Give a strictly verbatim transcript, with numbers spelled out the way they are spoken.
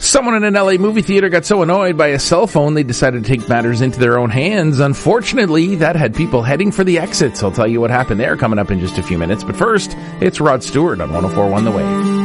Someone in an L A movie theater got so annoyed by a cell phone they decided to take matters into their own hands. Unfortunately, that had people heading for the exits. I'll tell you what happened there coming up in just a few minutes. But first, it's Rod Stewart on one oh four point one The Wave.